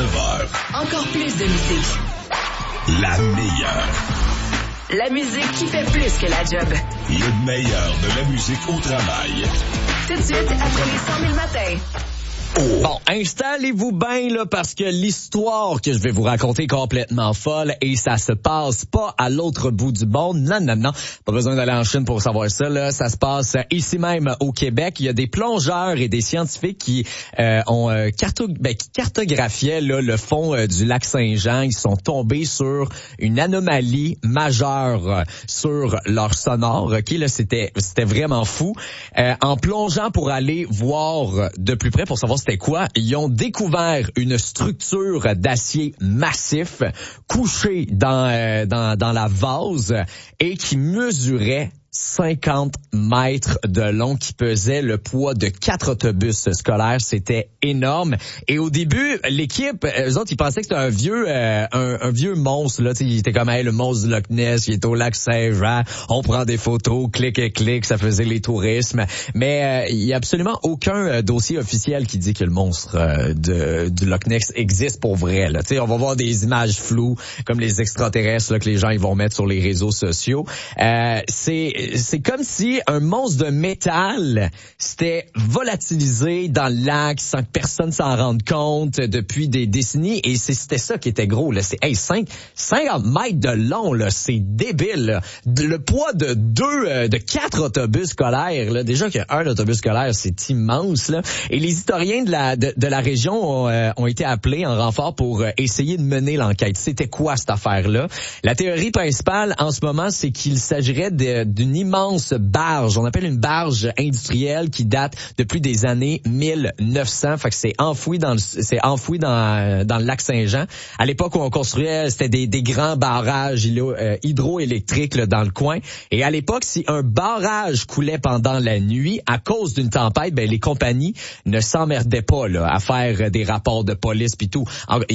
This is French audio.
9h. Encore plus de musique. La meilleure. La musique qui fait plus que la job. Le meilleur de la musique au travail. Tout de suite, après les 100 000 matins. Bon, installez-vous bien là parce que l'histoire que je vais vous raconter est complètement folle et ça se passe pas à l'autre bout du monde. Non. Pas besoin d'aller en Chine pour savoir ça. Là, ça se passe ici même au Québec. Il y a des plongeurs et des scientifiques qui ont cartographiaient là, le fond du lac Saint-Jean. Ils sont tombés sur une anomalie majeure sur leur sonore. Ok, là, c'était vraiment fou. En plongeant pour aller voir de plus près pour savoir c'était quoi, ils ont découvert une structure d'acier massif couchée dans la vase et qui mesurait 50 mètres de long, qui pesait le poids de 4 autobus scolaires. C'était énorme. Et au début, l'équipe, eux autres, ils pensaient que c'était un vieux monstre, là. Il était comme, hey, le monstre du Loch Ness, il est au lac Saint-Jean. On prend des photos, clic et clic, ça faisait les tourismes. Mais il y a absolument aucun dossier officiel qui dit que le monstre du Loch Ness existe pour vrai, là. On va voir des images floues, comme les extraterrestres, là, que les gens ils vont mettre sur les réseaux sociaux. C'est comme si un monstre de métal s'était volatilisé dans le lac sans que personne s'en rende compte depuis des décennies. Et c'était ça qui était gros, là. C'est 50 mètres de long, là. C'est débile, là. Le poids de 4 autobus scolaires, là. Déjà qu'un autobus scolaire, c'est immense, là. Et les historiens de la région ont été appelés en renfort pour essayer de mener l'enquête. C'était quoi cette affaire-là? La théorie principale en ce moment, c'est qu'il s'agirait d'une immense barge. On appelle une barge industrielle qui date depuis des années 1900. Fait que c'est enfoui dans le lac Saint-Jean. À l'époque où on construisait, c'était des grands barrages hydroélectriques là, dans le coin. Et à l'époque, si un barrage coulait pendant la nuit à cause d'une tempête, les compagnies ne s'emmerdaient pas là à faire des rapports de police puis tout.